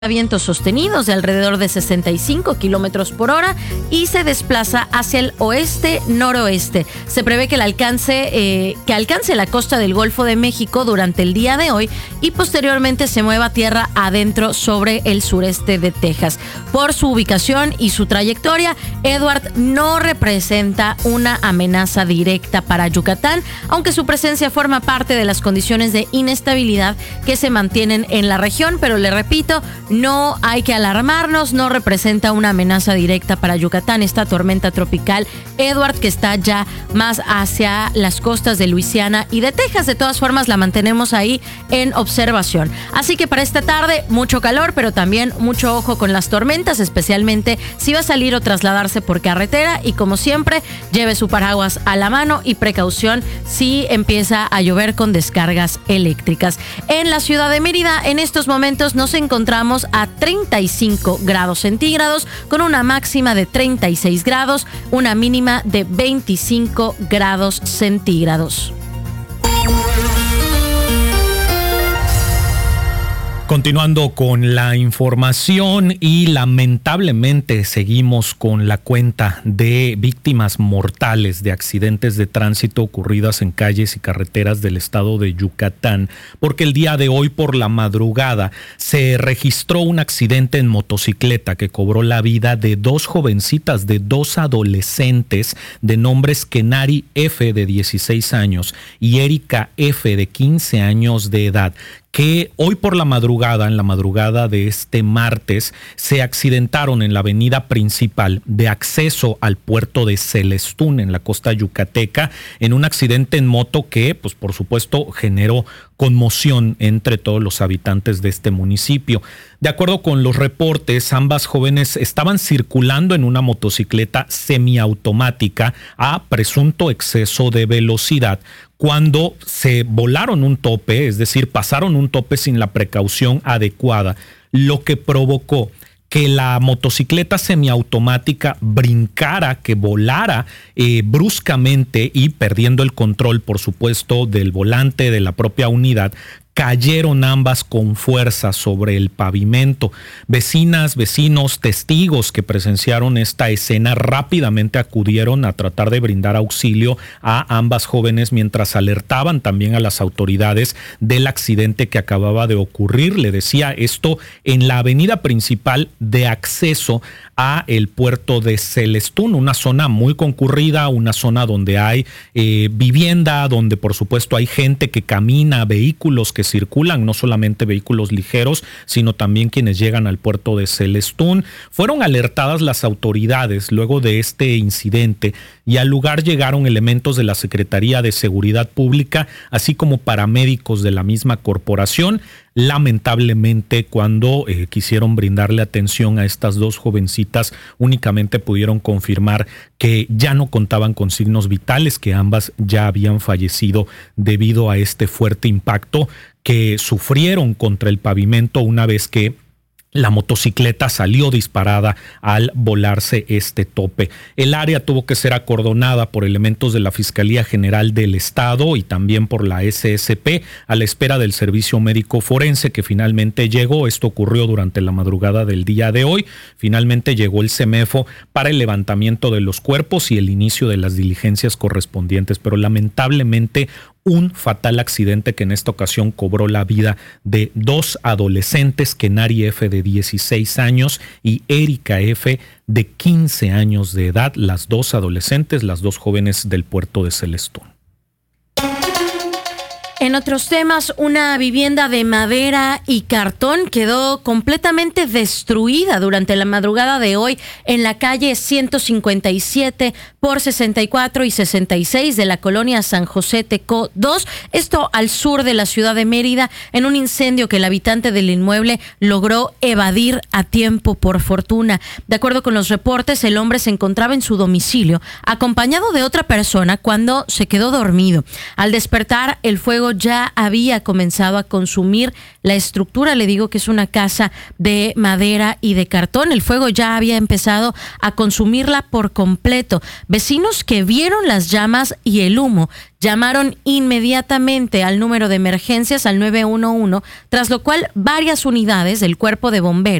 vientos sostenidos de alrededor de 65 kilómetros por hora y se desplaza hacia el oeste-noroeste. Se prevé que alcance la costa del Golfo de México durante el día de hoy y posteriormente se mueva tierra adentro sobre el sureste de Texas. Por su ubicación y su trayectoria, Edward no representa una amenaza directa para Yucatán, aunque su presencia forma parte de las condiciones de inestabilidad que se mantienen en la región, pero le repito, no hay que alarmarnos, no representa una amenaza directa para Yucatán esta tormenta tropical Edward, que está ya más hacia las costas de Luisiana y de Texas. De todas formas, la mantenemos ahí en observación. Así que para esta tarde, mucho calor, pero también mucho ojo con las tormentas, especialmente si va a salir o trasladarse por carretera. Y como siempre, lleve su paraguas a la mano y precaución si empieza a llover con descargas eléctricas. En la ciudad de Mérida, en estos momentos nos encontramos a 35 grados centígrados, con una máxima de 36 grados, una mínima de 25 grados centígrados. Continuando con la información, y lamentablemente seguimos con la cuenta de víctimas mortales de accidentes de tránsito ocurridas en calles y carreteras del estado de Yucatán, porque el día de hoy por la madrugada se registró un accidente en motocicleta que cobró la vida de dos jovencitas, de dos adolescentes de nombres Kenari F. de 16 años y Erika F. de 15 años de edad, que hoy por la madrugada, en la madrugada de este martes, se accidentaron en la avenida principal de acceso al puerto de Celestún, en la costa yucateca, en un accidente en moto que, pues por supuesto, generó conmoción entre todos los habitantes de este municipio. De acuerdo con los reportes, ambas jóvenes estaban circulando en una motocicleta semiautomática a presunto exceso de velocidad cuando se volaron un tope, es decir, pasaron un tope sin la precaución adecuada, lo que provocó que la motocicleta semiautomática brincara, que volara bruscamente y perdiendo el control, por supuesto, del volante de la propia unidad. Cayeron ambas con fuerza sobre el pavimento. Vecinas, vecinos, testigos que presenciaron esta escena rápidamente acudieron a tratar de brindar auxilio a ambas jóvenes mientras alertaban también a las autoridades del accidente que acababa de ocurrir. Le decía, esto en la avenida principal de acceso a el puerto de Celestún, una zona muy concurrida, una zona donde hay vivienda, donde por supuesto hay gente que camina, vehículos que circulan, no solamente vehículos ligeros, sino también quienes llegan al puerto de Celestún. Fueron alertadas las autoridades luego de este incidente y al lugar llegaron elementos de la Secretaría de Seguridad Pública, así como paramédicos de la misma corporación. Lamentablemente, cuando quisieron brindarle atención a estas dos jovencitas, únicamente pudieron confirmar que ya no contaban con signos vitales, que ambas ya habían fallecido debido a este fuerte impacto que sufrieron contra el pavimento una vez que la motocicleta salió disparada al volarse este tope. El área tuvo que ser acordonada por elementos de la Fiscalía General del Estado y también por la SSP a la espera del servicio médico forense que finalmente llegó. Esto ocurrió durante la madrugada del día de hoy. Finalmente llegó el CEMEFO para el levantamiento de los cuerpos y el inicio de las diligencias correspondientes, pero lamentablemente un fatal accidente que en esta ocasión cobró la vida de dos adolescentes, Kenari F. de 16 años y Erika F. de 15 años de edad, las dos adolescentes, las dos jóvenes del puerto de Celestún. En otros temas, una vivienda de madera y cartón quedó completamente destruida durante la madrugada de hoy en la calle 157 por 64 y 66 de la colonia San José Tecó 2, esto al sur de la ciudad de Mérida, en un incendio que el habitante del inmueble logró evadir a tiempo, por fortuna. De acuerdo con los reportes, el hombre se encontraba en su domicilio acompañado de otra persona cuando se quedó dormido. Al despertar, el fuego fuego ya había comenzado a consumir la estructura. Le digo que es una casa de madera y de cartón. El fuego ya había empezado a consumirla por completo. Vecinos que vieron las llamas y el humo llamaron inmediatamente al número de emergencias, al 911, tras lo cual varias unidades del Cuerpo de Bomberos